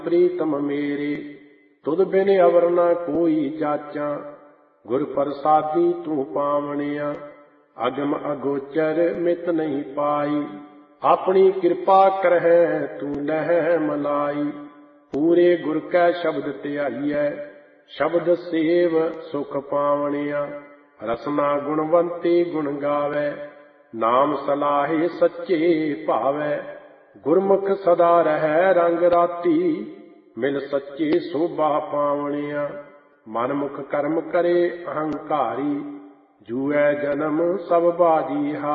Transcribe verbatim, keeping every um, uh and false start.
ਪ੍ਰੀਤਮ ਮੇਰੇ। ਤੁਧ ਬਿਨ ਅਵਰ ਨਾ ਕੋਈ ਜਾਚਾਂ, ਗੁਰ ਪ੍ਰਸਾਦੀ ਤੂੰ ਪਾਵਣਿਆ। ਅਗਮ ਅਗੋਚਰ ਮਿਤ ਨਹੀਂ ਪਾਈ, ਆਪਣੀ ਕਿਰਪਾ ਕਰਹਿ ਤੂੰ ਲਹਿ ਮਲਾਈ। ਪੂਰੇ ਗੁਰ ਕੈ ਸ਼ਬਦ ਧਿਆਈਐ, ਸ਼ਬਦ ਸੇਵ ਸੁਖ ਪਾਵਣਿਆ। ਰਸਨਾ ਗੁਣਵੰਤੀ ਗੁਣ ਗਾਵੈ, ਨਾਮ ਸਲਾਹੇ ਸੱਚੇ ਭਾਵੈ। ਗੁਰਮੁਖ ਸਦਾ ਰਹਿ ਰੰਗ ਰਾਤੀ, ਮਿਲ ਸੱਚੇ ਸੋਭਾ ਪਾਵਣਿਆ। ਮਨਮੁਖ ਕਰਮ ਕਰੇ ਅਹੰਕਾਰੀ, ਜੂਐ ਜਨਮ ਸਭ ਬਾਜੀ ਹਾਰੀ।